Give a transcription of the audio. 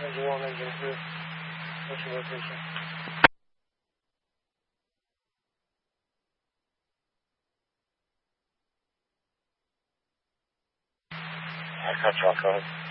Engine 1, Engine 2. What's your location? Control, go ahead.